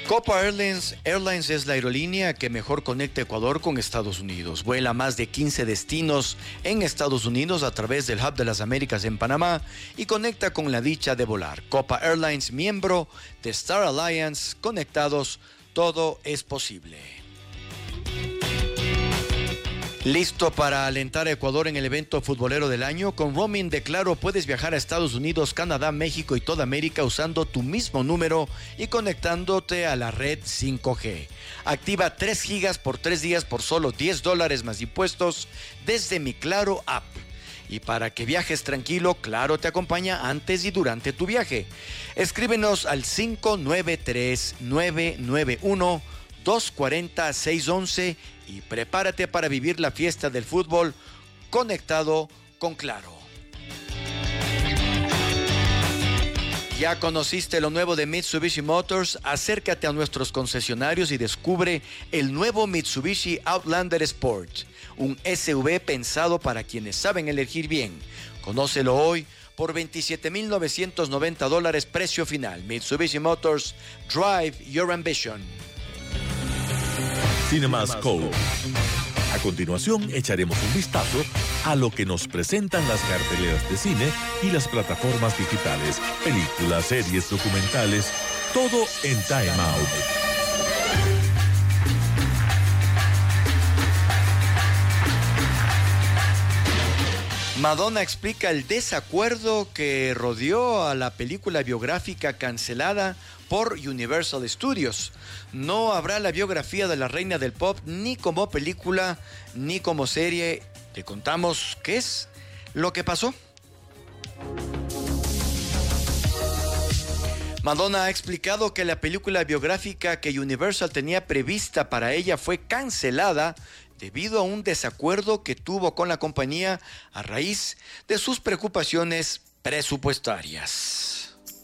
Copa Airlines es la aerolínea que mejor conecta Ecuador con Estados Unidos. Vuela a más de 15 destinos en Estados Unidos a través del Hub de las Américas en Panamá y conecta con la dicha de volar. Copa Airlines, miembro de Star Alliance, conectados, todo es posible. Listo para alentar a Ecuador en el evento futbolero del año. Con roaming de Claro puedes viajar a Estados Unidos, Canadá, México y toda América usando tu mismo número y conectándote a la red 5G. Activa 3 gigas por 3 días por solo $10 más impuestos desde mi Claro app. Y para que viajes tranquilo, Claro te acompaña antes y durante tu viaje. Escríbenos al 593-991-240-611 y prepárate para vivir la fiesta del fútbol conectado con Claro. ¿Ya conociste lo nuevo de Mitsubishi Motors? Acércate a nuestros concesionarios y descubre el nuevo Mitsubishi Outlander Sport, un SUV pensado para quienes saben elegir bien. Conócelo hoy por $27,990 precio final. Mitsubishi Motors, drive your ambition. CinemaScope. A continuación echaremos un vistazo a lo que nos presentan las carteleras de cine y las plataformas digitales, películas, series, documentales, todo en Time Out. Madonna explica el desacuerdo que rodeó a la película biográfica cancelada por Universal Studios. No habrá la biografía de la reina del pop ni como película ni como serie. Te contamos qué es lo que pasó. Madonna ha explicado que la película biográfica que Universal tenía prevista para ella fue cancelada debido a un desacuerdo que tuvo con la compañía a raíz de sus preocupaciones presupuestarias.